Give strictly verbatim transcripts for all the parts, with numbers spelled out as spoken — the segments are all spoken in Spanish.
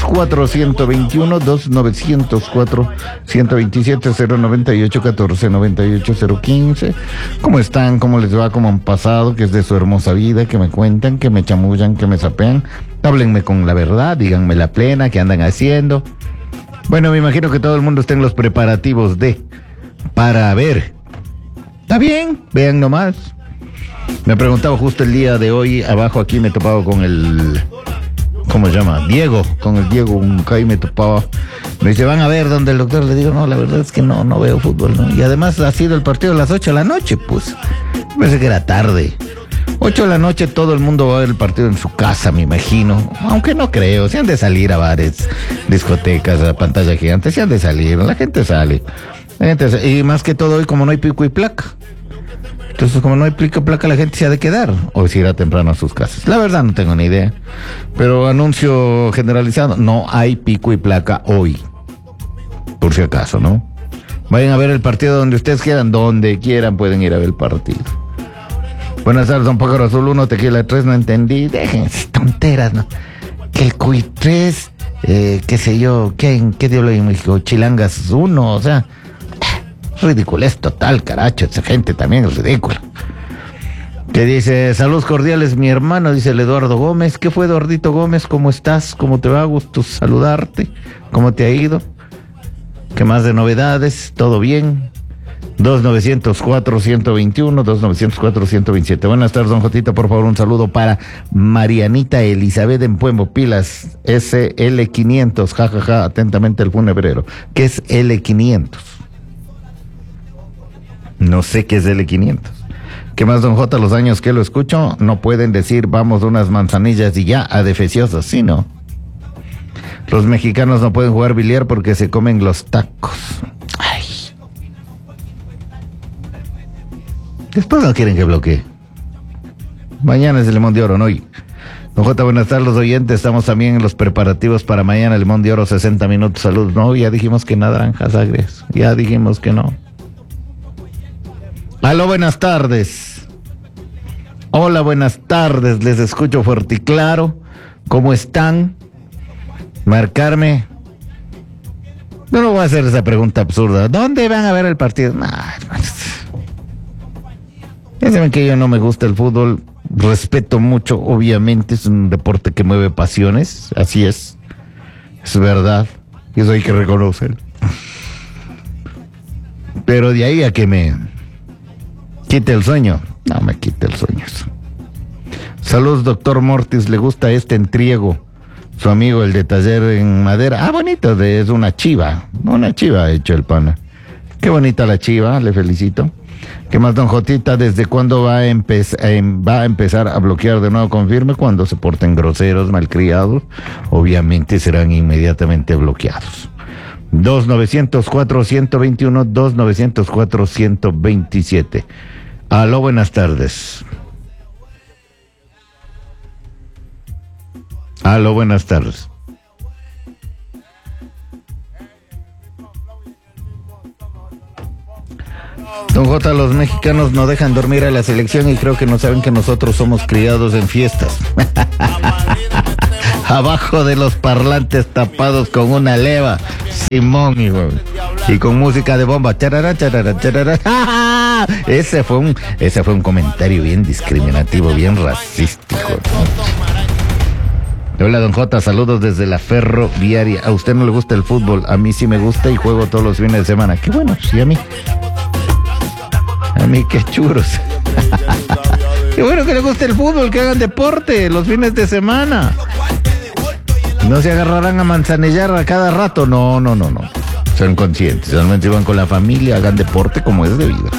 cuatro, uno dos uno, dos nueve cero cuatro, uno dos siete, cero nueve ocho, catorce noventa y ocho, cero quince. ¿Cómo están? ¿Cómo les va? ¿Cómo han pasado? ¿Qué es de su hermosa vida? Que me cuentan, que me chamullan, que me sapean. Háblenme con la verdad, díganme la plena, ¿qué andan haciendo? Bueno, me imagino que todo el mundo está en los preparativos de para ver. Está bien, vean nomás. Me preguntaba justo el día de hoy, abajo aquí me topaba con el, ¿cómo se llama? Diego, con el Diego, un caí me topaba. Me dice, van a ver donde el doctor. Le digo, no, la verdad es que no, no veo fútbol, ¿no? Y además ha sido el partido a las ocho de la noche, pues. Parece que era tarde. ocho de la noche todo el mundo va a ver el partido en su casa, me imagino. Aunque no creo, se han de salir a bares, discotecas, a pantalla gigante, se han de salir, la gente sale. La gente sale. Y más que todo hoy como no hay pico y placa. Entonces, como no hay pico y placa, la gente se ha de quedar o se irá temprano a sus casas. La verdad no tengo ni idea. Pero anuncio generalizado, no hay pico y placa hoy. Por si acaso, ¿no? Vayan a ver el partido donde ustedes quieran, donde quieran pueden ir a ver el partido. Buenas tardes, don Pájaro Azul uno, Tequila tres, no entendí. Déjense tonteras, ¿no? Que el Cuy tres, eh, qué sé yo, ¿qué, qué diablo hay en México? Chilangas uno, o sea... ridiculez total, caracho, esa gente también es ridícula. Que dice, saludos cordiales, mi hermano, dice el Eduardo Gómez. ¿Qué fue, Eduardito Gómez? ¿Cómo estás? ¿Cómo te va? Gusto saludarte. ¿Cómo te ha ido? ¿Qué más de novedades? ¿Todo bien? dos nueve cero cuatro, uno dos uno, dos nueve cero cuatro, uno dos siete. Buenas tardes, don Jotita, por favor, un saludo para Marianita Elizabeth en Puembo, Pilas, S L quinientos, jajaja, ja, ja, atentamente el funebrero. ¿Qué es L quinientos? No sé qué es L quinientos. ¿Qué más, don J? Los años que lo escucho, no pueden decir vamos unas manzanillas y ya, a defeciosos, ¿sí, no? Los mexicanos no pueden jugar billar porque se comen los tacos. Ay. Después no quieren que bloquee. Mañana es el Limón de Oro, no hoy. Don J, buenas tardes, los oyentes. Estamos también en los preparativos para mañana, el Limón de Oro, sesenta minutos. Salud. No, ya dijimos que naranjas agres. Ya dijimos que no. Aló, buenas tardes. Hola, buenas tardes. Les escucho fuerte y claro. ¿Cómo están? Marcarme. No, no voy a hacer esa pregunta absurda. ¿Dónde van a ver el partido? Nah, ya saben que yo no me gusta el fútbol. Respeto mucho, obviamente. Es un deporte que mueve pasiones. Así es. Es verdad. Y eso hay que reconocer. Pero de ahí a que me... quite el sueño. No me quite el sueño. Saludos, doctor Mortis. Le gusta este entriego. Su amigo, el de taller en madera. Ah, bonito. De, es una chiva. Una chiva ha hecho el pana. Qué bonita la chiva. Le felicito. ¿Qué más, don Jotita? ¿Desde cuándo va a, empe- eh, va a empezar a bloquear de nuevo? Confirme. Cuando se porten groseros, malcriados, obviamente serán inmediatamente bloqueados. dos nueve cero cuatro, uno dos uno, dos nueve cero cuatro, uno dos siete. Aló, buenas tardes. Aló, buenas tardes. Don J, los mexicanos no dejan dormir a la selección y creo que no saben que nosotros somos criados en fiestas. Abajo de los parlantes tapados con una leva, Simón, hijo. Y con música de bomba. Charara, charara, charara. ¡Ah! Ese fue un, ese fue un comentario bien discriminativo, bien racístico, ¿no? Hola, don J, saludos desde la ferroviaria. A usted no le gusta el fútbol, a mí sí me gusta y juego todos los fines de semana. Qué bueno, sí, a mí. A mí, qué churos. Qué bueno que le guste el fútbol, que hagan deporte los fines de semana. No se agarrarán a manzanillar a cada rato. No, no, no, no. Sean conscientes. Realmente van con la familia, hagan deporte como es debido.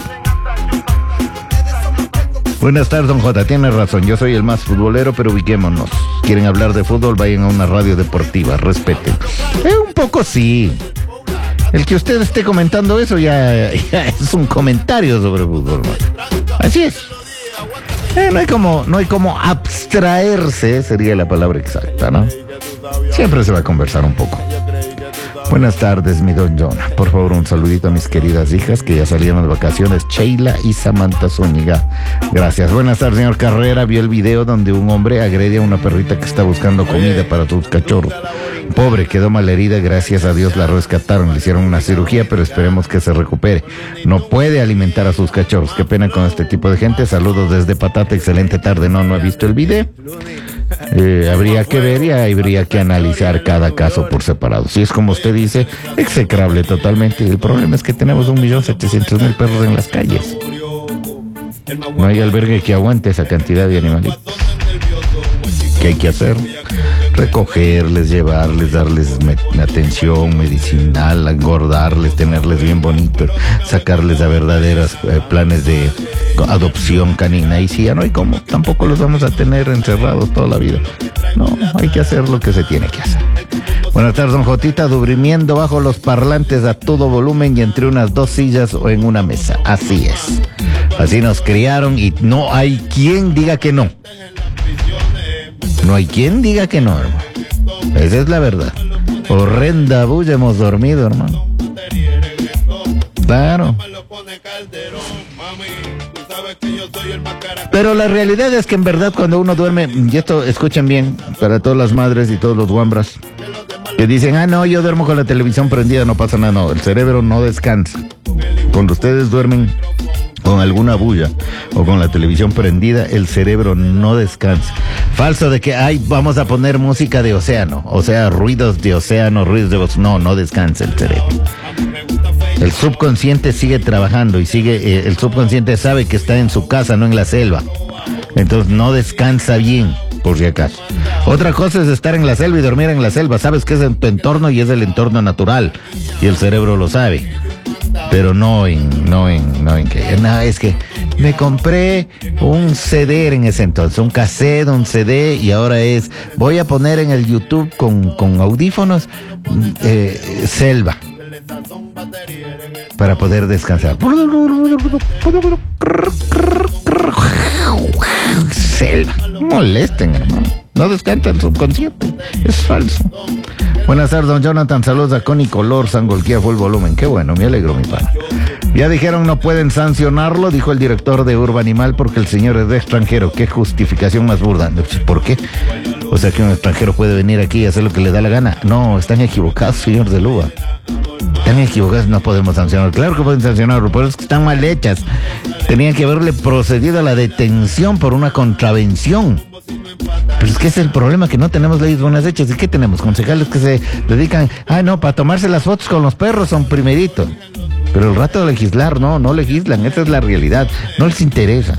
Buenas tardes, don J. Tiene razón. Yo soy el más futbolero, pero ubiquémonos. Quieren hablar de fútbol, vayan a una radio deportiva. Respeten. Eh, un poco sí. El que usted esté comentando eso ya, ya es un comentario sobre fútbol, ¿no? Así es. Eh, no hay como, no hay como abstraerse, sería la palabra exacta, ¿no? Siempre se va a conversar un poco. Buenas tardes, mi don Jonah. Por favor, un saludito a mis queridas hijas que ya salieron de vacaciones, Sheila y Samantha Zúñiga. Gracias. Buenas tardes, señor Carrera. Vio el video donde un hombre agrede a una perrita que está buscando comida para sus cachorros. Pobre, quedó malherida, gracias a Dios la rescataron, le hicieron una cirugía, pero esperemos que se recupere. No puede alimentar a sus cachorros, qué pena con este tipo de gente. Saludos desde Patata, excelente tarde. No, no he visto el video. Eh, habría que ver y habría que analizar cada caso por separado. Si es como usted dice, execrable totalmente. El problema es que tenemos un millón setecientos mil perros en las calles. No hay albergue que aguante esa cantidad de animalitos. ¿Qué hay que hacer? Recogerles, llevarles, darles me atención medicinal, engordarles, tenerles bien bonitos, sacarles a verdaderos eh, planes de adopción canina. Y si ya no hay cómo, tampoco los vamos a tener encerrados toda la vida. No, hay que hacer lo que se tiene que hacer. Buenas tardes, don Jotita, durmiendo bajo los parlantes a todo volumen y entre unas dos sillas o en una mesa. Así es. Así nos criaron y no hay quien diga que no. No hay quien diga que no, hermano. Esa es la verdad. Horrenda bulla hemos dormido, hermano. Claro. Pero la realidad es que en verdad cuando uno duerme, y esto escuchen bien, para todas las madres y todos los guambras, que dicen, ah no, yo duermo con la televisión prendida, no pasa nada, no, el cerebro no descansa. Cuando ustedes duermen con alguna bulla o con la televisión prendida, el cerebro no descansa. Falso de que, ay, vamos a poner música de océano, o sea, ruidos de océano, ruidos de voz. No, no descansa el cerebro. El subconsciente sigue trabajando y sigue, eh, el subconsciente sabe que está en su casa, no en la selva. Entonces no descansa bien, por si acaso. Otra cosa es estar en la selva y dormir en la selva. Sabes que es en tu entorno y es el entorno natural. Y el cerebro lo sabe. Pero no en, no en, no en que, no, es que me compré un C D en ese entonces, un cassette, un C D, y ahora es, voy a poner en el YouTube con, con audífonos, eh, selva, para poder descansar. Selva, molesten, hermano. No descansa el subconsciente, es falso. Buenas tardes, don Jonathan, saludos a Connie Color, Sangolquía fue el volumen, qué bueno, me alegro, mi pana. Ya dijeron no pueden sancionarlo, dijo el director de Urba Animal, porque el señor es de extranjero. ¿Qué justificación más burda? ¿Por qué? O sea que un extranjero puede venir aquí y hacer lo que le da la gana. No, están equivocados, señor de Luba. Están equivocados, no podemos sancionar. Claro que pueden sancionarlo, pero es que están mal hechas. Tenían que haberle procedido a la detención por una contravención. Pero es que ese es el problema, que no tenemos leyes buenas hechas. ¿Y qué tenemos? Concejales que se dedican, ay no, para tomarse las fotos con los perros son primerito. Pero el rato de legislar, no, no legislan, esa es la realidad, no les interesa.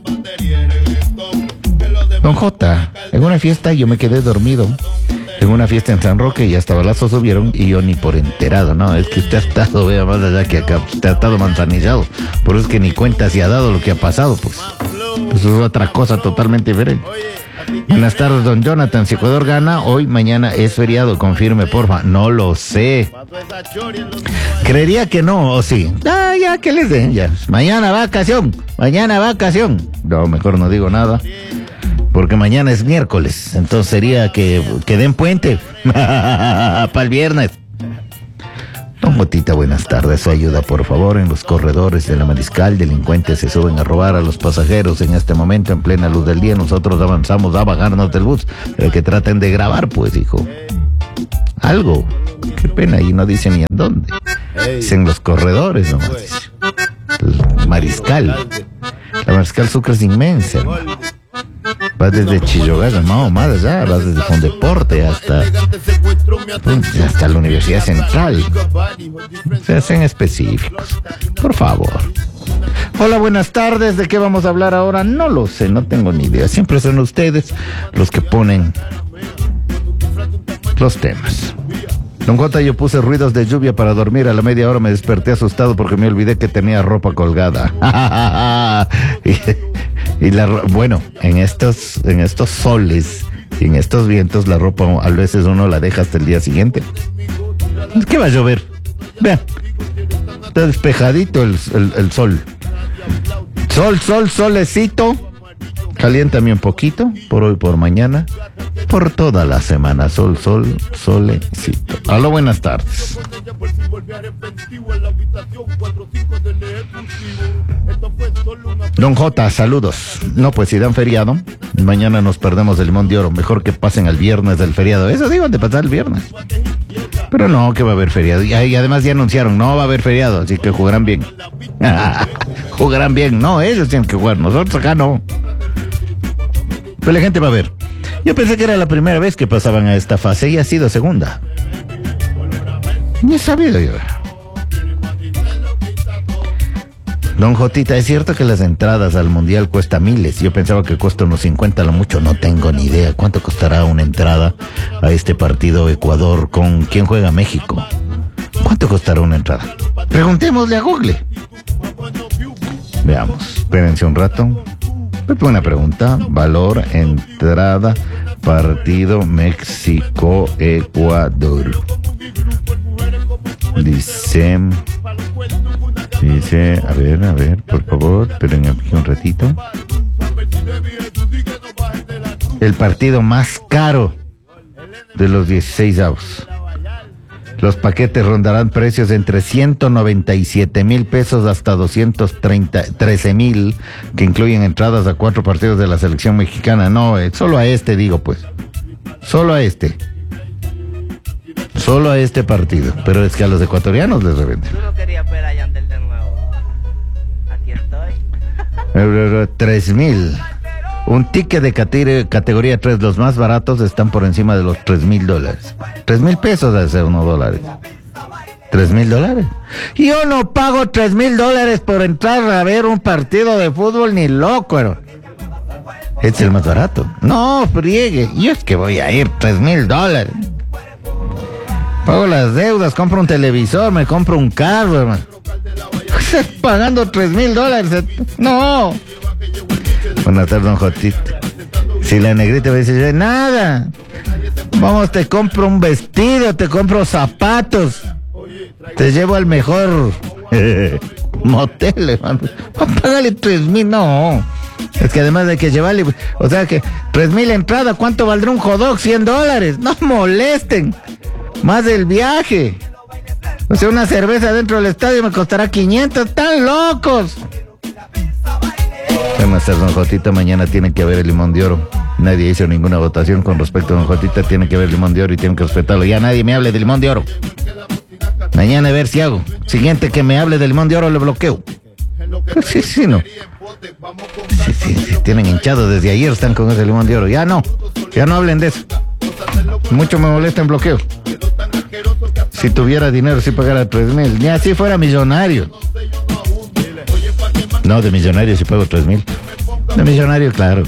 Don J, en una fiesta yo me quedé dormido, en una fiesta en San Roque y hasta balazos subieron y yo ni por enterado. No, es que usted ha estado, vea, más allá que acá, usted ha estado manzanillado, por eso es que ni cuenta se ha dado lo que ha pasado, pues. Eso es otra cosa totalmente diferente. Buenas tardes, don Jonathan. Si Ecuador gana, hoy, mañana es feriado. Confirme, porfa. No lo sé. Creería que no, o sí. Ah, ya, que les den, ya. Mañana vacación. Mañana vacación. No, mejor no digo nada. Porque mañana es miércoles. Entonces sería que, que den puente. Para el viernes. Don Botita, buenas tardes. Su ayuda, por favor. En los corredores de la Mariscal, delincuentes se suben a robar a los pasajeros. En este momento, en plena luz del día, nosotros avanzamos a bajarnos del bus. Pero que traten de grabar, pues, hijo. Algo. Qué pena, y no dicen ni en dónde. Dicen los corredores, nomás dice. El Mariscal. La Mariscal Sucre es inmensa, hermano. Vas desde Chillogaga, más, más allá, vas desde Fondeporte hasta, hasta la Universidad Central. Se hacen específicos, por favor. Hola, buenas tardes. ¿De qué vamos a hablar ahora? No lo sé, no tengo ni idea. Siempre son ustedes los que ponen los temas. Don Jota, yo puse ruidos de lluvia para dormir. A la media hora me desperté asustado porque me olvidé que tenía ropa colgada. y, y la bueno, en estos, en estos soles, en estos vientos, la ropa a veces uno la deja hasta el día siguiente. ¿Qué va a llover? Vean, está despejadito el, el, el sol. Sol, sol, solecito. Caliéntame un poquito, por hoy, por mañana, por toda la semana. Sol, sol, solecito. Aló, buenas tardes. Don J, saludos. No, pues si dan feriado, mañana nos perdemos el Limón de Oro. Mejor que pasen al viernes del feriado. Eso digo, de pasar el viernes. Pero no, que va a haber feriado. Y, y además ya anunciaron, no va a haber feriado, así que jugarán bien. Jugarán bien. No, ellos tienen que jugar, nosotros acá no. Pero la gente va a ver. Yo pensé que era la primera vez que pasaban a esta fase y ha sido segunda. Ni he sabido yo. Don Jotita, ¿es cierto que las entradas al Mundial cuestan miles? Yo pensaba que cuesta unos cincuenta, lo mucho, no tengo ni idea. ¿Cuánto costará una entrada a este partido Ecuador con quien juega México? ¿Cuánto costará una entrada? Preguntémosle a Google. Veamos, espérense un rato. Buena pregunta. Valor, entrada, partido México-Ecuador. Dice... Dice, a ver, a ver, por favor, esperen aquí un ratito. El partido más caro de los dieciséis avos. Los paquetes rondarán precios entre ciento noventa y siete mil pesos hasta doscientos trece mil, que incluyen entradas a cuatro partidos de la selección mexicana. No, eh, solo a este digo, pues. Solo a este. Solo a este partido. Pero es que a los ecuatorianos les revenden. ¿Tú no querías ver a Yandel de nuevo? Aquí estoy. tres mil. Un ticket de cate- categoría tres, los más baratos están por encima de los tres mil dólares. tres mil pesos hace unos dólares. tres mil dólares. Yo no pago tres mil dólares por entrar a ver un partido de fútbol ni loco. Este es el más barato. No, friegue. Yo es que voy a ir tres mil dólares. Pago las deudas, compro un televisor, me compro un carro, hermano. ¿Estás pagando tres mil dólares? No. Buenas tardes, don Jotita. Si la negrita me dice, nada. Vamos, te compro un vestido, te compro zapatos. Te llevo al mejor motel, hermano. Págale tres mil, no. Es que además de que llevarle, o sea que tres mil entrada, ¿cuánto valdrá un hot dog? cien dólares. No molesten. Más del viaje. O sea, una cerveza dentro del estadio me costará quinientos. ¡Están locos! Buenas tardes, don Jotita. Mañana tiene que haber el Limón de Oro. Nadie hizo ninguna votación con respecto a don Jotita. Tiene que haber el Limón de Oro y tienen que respetarlo. Ya nadie me hable del Limón de Oro. Mañana a ver si hago. Siguiente que me hable del Limón de Oro, le bloqueo. Sí, sí, no. Sí, sí, sí. Tienen hinchado desde ayer, están con ese Limón de Oro. Ya no. Ya no hablen de eso. Mucho me molesta en bloqueo. Si tuviera dinero, si pagara tres mil. Ni así fuera millonario. No, de millonario si pago tres mil. De millonario, claro.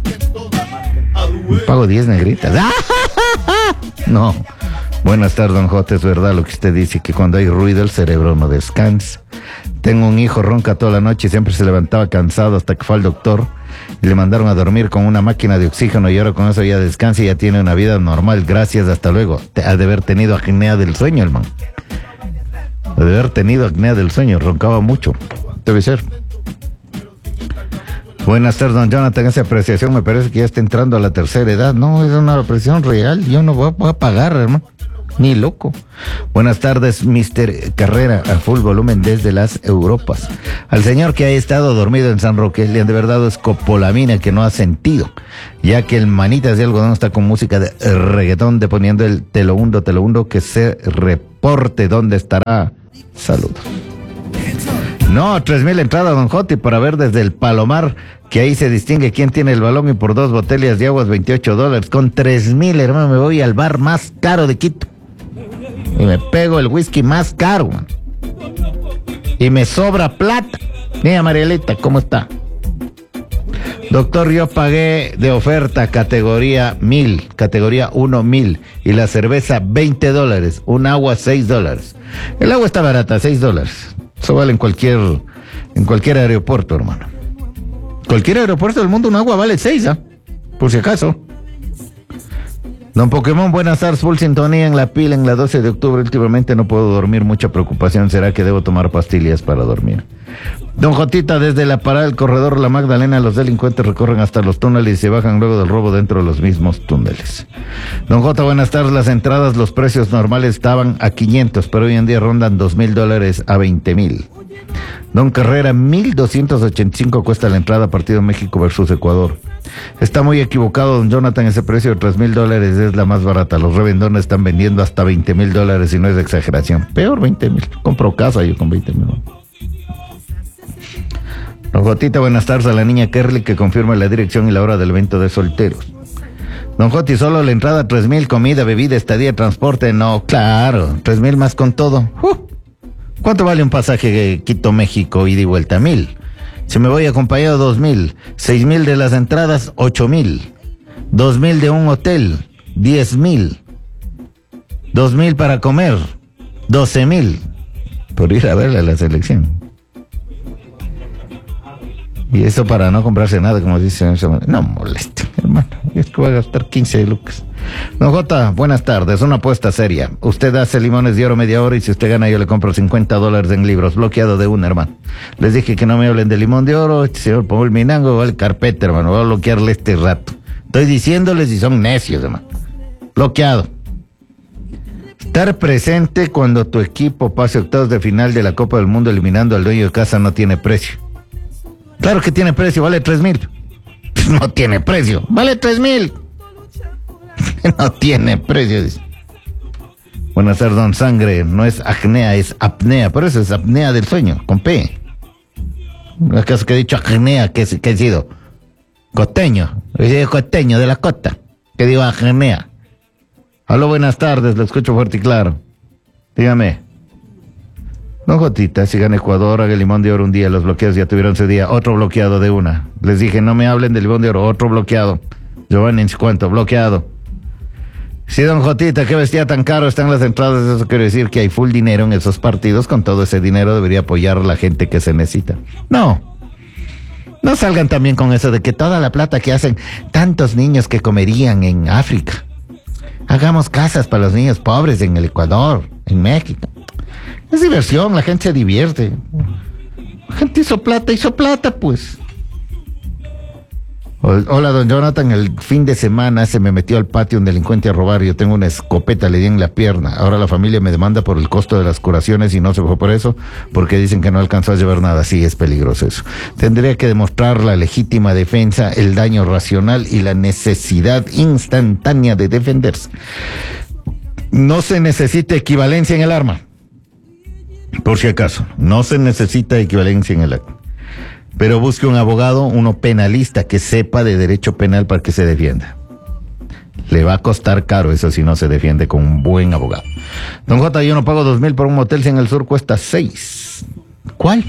Pago diez negritas. No. Buenas tardes, don J. Es verdad lo que usted dice, que cuando hay ruido el cerebro no descansa. Tengo un hijo, ronca toda la noche y siempre se levantaba cansado hasta que fue al doctor y le mandaron a dormir con una máquina de oxígeno y ahora con eso ya descansa y ya tiene una vida normal. Gracias, hasta luego. Ha de haber tenido apnea del sueño, hermano. Ha de haber tenido apnea del sueño, roncaba mucho. Debe ser. Buenas tardes, don Jonathan. Esa apreciación me parece que ya está entrando a la tercera edad. No, es una apreciación real. Yo no voy a, voy a pagar, hermano. Ni loco. Buenas tardes, mister Carrera, a full volumen desde las Europas. Al señor que ha estado dormido en San Roque, le han de verdad escopolamina que no ha sentido, ya que el Manitas de Algodón está con música de reggaetón, deponiendo el te lo hundo, te lo hundo, que se reporte dónde estará. Saludos. No, tres mil entradas, don Joti, para ver desde el Palomar, que ahí se distingue quién tiene el balón, y por dos botellas de aguas, veintiocho dólares. Con tres mil, hermano, me voy al bar más caro de Quito. Y me pego el whisky más caro, man. Y me sobra plata. Mira, Marielita, ¿cómo está? Doctor, yo pagué de oferta categoría mil, categoría uno mil, y la cerveza veinte dólares, un agua seis dólares. El agua está barata, seis dólares. Eso vale en cualquier, en cualquier aeropuerto, hermano. Cualquier aeropuerto del mundo un agua vale seis, ¿ah? ¿eh? Por si acaso. Don Pokémon, buenas tardes, full sintonía en la pila en la doce de octubre. Últimamente no puedo dormir, mucha preocupación. ¿Será que debo tomar pastillas para dormir? Don Jotita, desde la parada del corredor La Magdalena, los delincuentes recorren hasta los túneles y se bajan luego del robo dentro de los mismos túneles. Don Jota, buenas tardes. Las entradas, los precios normales estaban a quinientos, pero hoy en día rondan dos mil dólares a veinte mil. Don Carrera, mil doscientos ochenta y cinco cuesta la entrada partido México versus Ecuador. Está muy equivocado, don Jonathan, ese precio de tres mil dólares es la más barata. Los revendones están vendiendo hasta veinte mil dólares y no es exageración. Peor veinte mil. Compro casa yo con veinte mil. Don Jotita, buenas tardes. A la niña Kerly que confirma la dirección y la hora del evento de solteros. Don Joti, solo la entrada tres mil, comida, bebida, estadía, transporte. No, claro, tres mil más con todo. Uh, ¿Cuánto vale un pasaje de Quito, México, ida y vuelta? Mil. Si me voy acompañado, dos mil. Seis mil de las entradas, ocho mil. Dos mil de un hotel, diez mil. Dos mil para comer, doce mil. Por ir a verle a la selección. Y eso para no comprarse nada, como dice. No moleste, hermano. Es que voy a gastar quince lucas. Don Jota, buenas tardes. Una apuesta seria. Usted hace limones de oro media hora y si usted gana yo le compro cincuenta dólares en libros. Bloqueado de una, hermano. Les dije que no me hablen de limón de oro. Este señor Paul Minango va al carpete, hermano. Va a bloquearle este rato. Estoy diciéndoles y son necios, hermano. Bloqueado. Estar presente cuando tu equipo pase octavos de final de la Copa del Mundo eliminando al dueño de casa no tiene precio. Claro que tiene precio, vale tres mil. No tiene precio, vale tres mil. No tiene precio. Dice. Buenas tardes, don Sangre. No es acnea, es apnea. Por eso es apnea del sueño, con P. ¿Acaso que he dicho acnea? ¿Qué, qué he sido? Costeño. He sido costeño de la costa. ¿Qué digo acnea? Aló, buenas tardes, lo escucho fuerte y claro. Dígame. No, Jotita, si gana Ecuador, haga el limón de oro un día, los bloqueos ya tuvieron ese día, otro bloqueado de una. Les dije, no me hablen del limón de oro, otro bloqueado. Giovanni, ¿cuánto? Bloqueado. Sí, don Jotita, qué vestía tan caro están las entradas, eso quiere decir que hay full dinero en esos partidos, con todo ese dinero debería apoyar a la gente que se necesita. No, no salgan también con eso de que toda la plata que hacen tantos niños que comerían en África. Hagamos casas para los niños pobres en el Ecuador, en México. Es diversión, la gente se divierte. La gente hizo plata, hizo plata, pues. Hola, don Jonathan, el fin de semana se me metió al patio un delincuente a robar. Yo tengo una escopeta, le di en la pierna. Ahora la familia me demanda por el costo de las curaciones y no se fue por eso, porque dicen que no alcanzó a llevar nada. Sí, es peligroso eso. Tendría que demostrar la legítima defensa, el daño racional y la necesidad instantánea de defenderse. No se necesita equivalencia en el arma. Por si acaso, no se necesita equivalencia en el acto. Pero busque un abogado, uno penalista, que sepa de derecho penal para que se defienda. Le va a costar caro eso si no se defiende con un buen abogado. Don Jota, yo no pago dos mil por un motel si en el sur cuesta seis. ¿Cuál?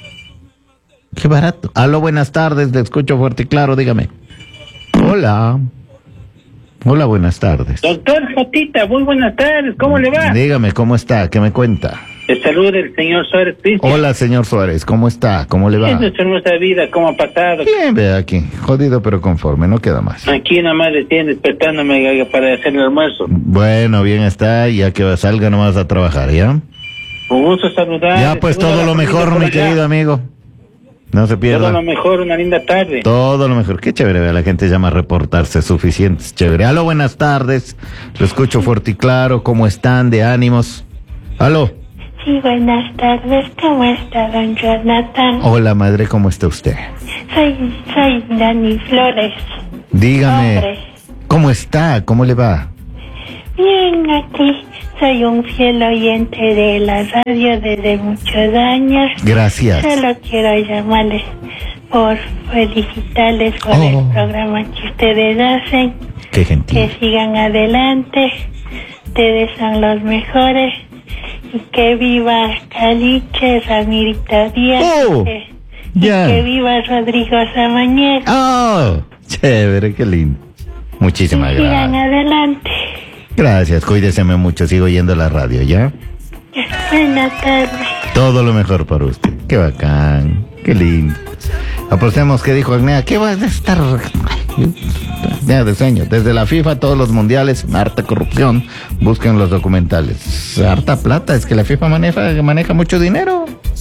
Qué barato. Aló, buenas tardes, le escucho fuerte y claro, dígame. Hola. Hola, buenas tardes. Doctor Jotita, muy buenas tardes, ¿cómo le va? Dígame, ¿cómo está? ¿Qué me cuenta? Te saluda el señor Suárez Cristian. Hola, señor Suárez, ¿cómo está? ¿Cómo le va? Es nuestra hermosa vida, ¿cómo ha pasado? Bien, vea aquí, jodido pero conforme, no queda más. Aquí nomás le tienen despertándome para hacer el almuerzo. Bueno, bien está, ya que salga nomás a trabajar, ¿ya? Un gusto saludar. Ya, pues todo lo mejor, mi querido amigo. No se pierda. Todo lo mejor, una linda tarde. Todo lo mejor. Qué chévere, vea, la gente llama a reportarse, suficiente, chévere. Aló, buenas tardes, lo escucho fuerte y claro, ¿cómo están de ánimos? Aló. Sí, buenas tardes, ¿cómo está, don Jonathan? Hola, madre, ¿cómo está usted? Soy, soy Dani Flores. Dígame, Hombre. ¿cómo está? ¿Cómo le va? Bien, aquí soy un fiel oyente de la radio desde muchos años. Gracias. Solo quiero llamarles por felicitarles por Oh. el programa que ustedes hacen. Qué gentil. Que sigan adelante, ustedes son los mejores. Y que viva Caliche, Ramirita Díaz. Oh, que, ya. y que viva Rodrigo Samañez. Oh, chévere, qué lindo. Muchísimas y sigan gracias. adelante. Gracias, cuídeseme mucho, sigo oyendo la radio, ¿ya? Buenas tardes. Todo lo mejor para usted. Qué bacán, qué lindo. Apostemos que dijo Agnea, ¿qué va a estar? Ya de sueño. Desde la FIFA, todos los mundiales, harta corrupción. Busquen los documentales. Harta plata, es que la FIFA maneja, maneja mucho dinero.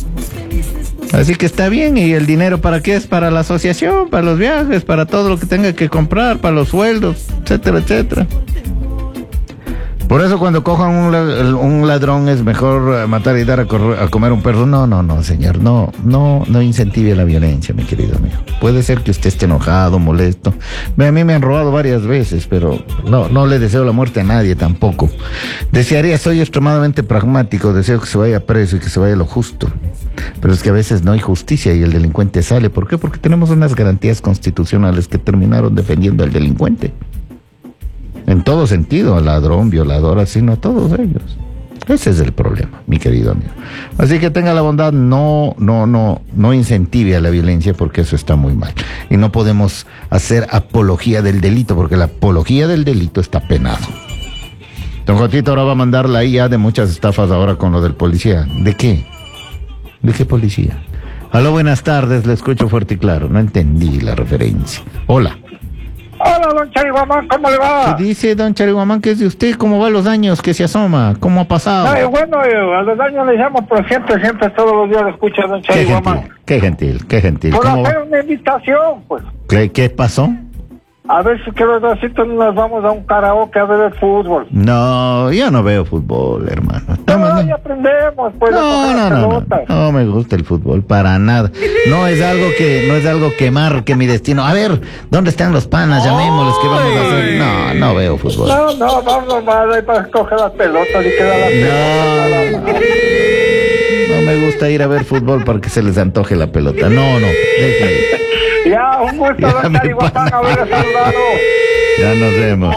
Así que está bien. ¿Y el dinero para qué es? Para la asociación, para los viajes, para todo lo que tenga que comprar, para los sueldos, etcétera, etcétera. Por eso cuando cojan un, un ladrón es mejor matar y dar a, correr, a comer un perro. No, no, no, señor. No, no, no incentive la violencia, mi querido amigo. Puede ser que usted esté enojado, molesto. A mí me han robado varias veces, pero no, no le deseo la muerte a nadie tampoco. Desearía, soy extremadamente pragmático, deseo que se vaya preso y que se vaya lo justo. Pero es que a veces no hay justicia y el delincuente sale. ¿Por qué? Porque tenemos unas garantías constitucionales que terminaron defendiendo al delincuente. En todo sentido, ladrón, violador, así, no a todos ellos. Ese es el problema, mi querido amigo. Así que tenga la bondad, no, no, no, no incentive a la violencia porque eso está muy mal. Y no podemos hacer apología del delito porque la apología del delito está penado. Don Jotito ahora va a mandar la I A de muchas estafas ahora con lo del policía. ¿De qué? ¿De qué policía? Aló, buenas tardes, le escucho fuerte y claro. No entendí la referencia. Hola. Hola, don Chariguamán, ¿cómo le va? ¿Qué dice don Chariguamán? ¿Qué es de usted? ¿Cómo van los años que se asoma? ¿Cómo ha pasado? Ay, bueno, eh, a los años le llamo, pero siempre, siempre, todos los días lo escucha don Chariguamán. Qué gentil, qué gentil. Por ¿Cómo hacer va? una invitación, pues. ¿Qué, qué pasó? A ver si que los dositos nos vamos a un karaoke a ver el fútbol. No, yo no veo fútbol, hermano. No, No, ya aprendemos, pues, a no, tocar no, las no, no, pelotas. no me gusta el fútbol para nada. No es algo que, no es algo que marque mi destino. A ver, ¿dónde están los panas? Llamémosles, ¿qué vamos a hacer? No, no veo fútbol. No, no, vamos nomás ahí para coger las pelotas y quedar las No, pelotas. no me gusta ir a ver fútbol porque se les antoje la pelota. No, no, deje ahí. Ya, un gusto, Ya, don mi Chariguamán, pana. haberle saludado. Ya nos vemos.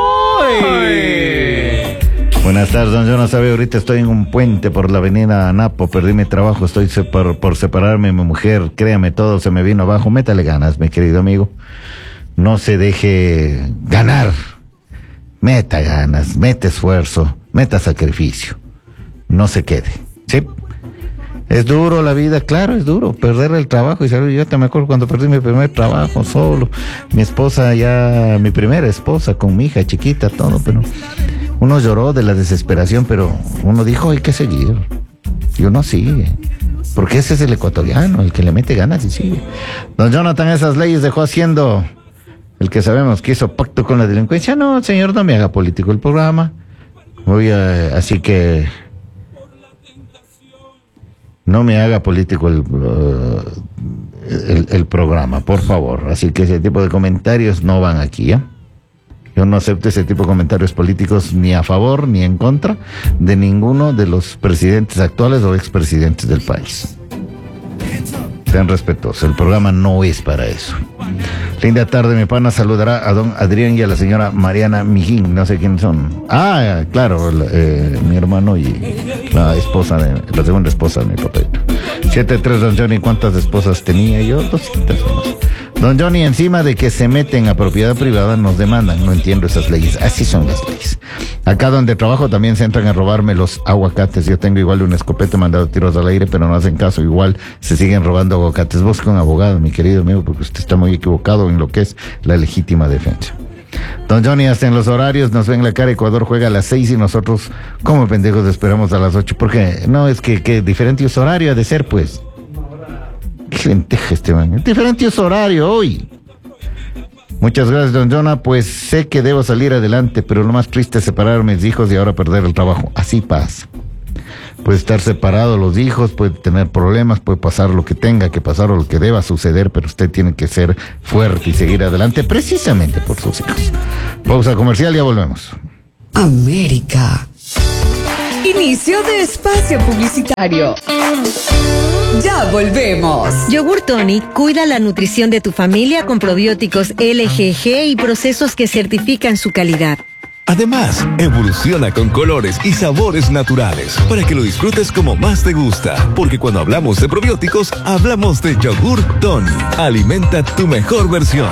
Buenas tardes, don Jonas. Sabe, ahorita estoy en un puente por la avenida Napo. Perdí mi trabajo, estoy separ, por separarme de mi mujer. Créame, todo se me vino abajo. Métale ganas, mi querido amigo. No se deje ganar. Meta ganas, meta esfuerzo, meta sacrificio. No se quede. ¿Sí? Es duro la vida, claro, es duro perder el trabajo y salir. Yo te me acuerdo cuando perdí mi primer trabajo solo, mi esposa ya, mi primera esposa con mi hija chiquita, todo, pero uno lloró de la desesperación, pero uno dijo hay que seguir y uno sigue, porque ese es el ecuatoriano, el que le mete ganas y sigue. Don Jonathan, esas leyes dejó haciendo el que sabemos que hizo pacto con la delincuencia. No, señor, no me haga político el programa. Voy a, así que no me haga político el, uh, el, el programa, por favor. Así que ese tipo de comentarios no van aquí, ¿eh? Yo no acepto ese tipo de comentarios políticos ni a favor ni en contra de ninguno de los presidentes actuales o expresidentes del país. Sean respetuosos, el programa no es para eso. Linda tarde, mi pana. Saludará a don Adrián y a la señora Mariana Mijín, no sé quiénes son. Ah, claro, eh, mi hermano y la esposa, de, la segunda esposa de mi papito. siete tres, don Johnny, ¿cuántas esposas tenía yo? Doscientas. Don Johnny, encima de que se meten a propiedad privada, nos demandan. No entiendo esas leyes. Así son las leyes. Acá donde trabajo también se entran a robarme los aguacates. Yo tengo igual una escopeta, mandado tiros al aire, pero no hacen caso. Igual se siguen robando aguacates. Busca un abogado, mi querido amigo, porque usted está muy equivocado en lo que es la legítima defensa. Don Johnny, hasta en los horarios nos ven la cara. Ecuador juega a las seis y nosotros, como pendejos, esperamos a las ocho. Porque no, es que, que diferente uso horario ha de ser, pues. Qué lenteja este man. Diferente uso horario hoy. Muchas gracias, don Jonah. Pues sé que debo salir adelante, pero lo más triste es separar a mis hijos y ahora perder el trabajo. Así pasa. Puede estar separado los hijos, puede tener problemas, puede pasar lo que tenga que pasar o lo que deba suceder, pero usted tiene que ser fuerte y seguir adelante precisamente por sus hijos. Pausa comercial, ya volvemos. América. Inicio de espacio publicitario. Ya volvemos. Yogur Tonic cuida la nutrición de tu familia con probióticos L G G y procesos que certifican su calidad. Además, evoluciona con colores y sabores naturales para que lo disfrutes como más te gusta. Porque cuando hablamos de probióticos, hablamos de Yogur Tonic. Alimenta tu mejor versión.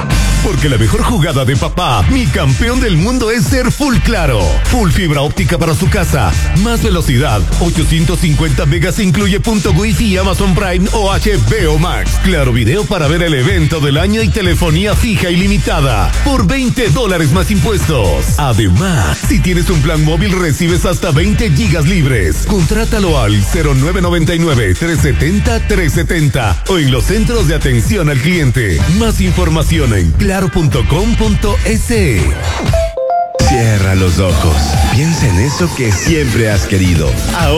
Porque la mejor jugada de papá, mi campeón del mundo, es ser Full Claro. Full fibra óptica para su casa. Más velocidad. ochocientos cincuenta megas incluye punto Wi-Fi, Amazon Prime o H B O Max. Claro Video para ver el evento del año y telefonía fija ilimitada. Por veinte dólares más impuestos. Además, si tienes un plan móvil, recibes hasta veinte gigas libres. Contrátalo al cero nueve nueve nueve, tres siete cero, tres siete cero o en los centros de atención al cliente. Más información en claro punto com punto es. Cierra los ojos. Piensa en eso que siempre has querido. Ahora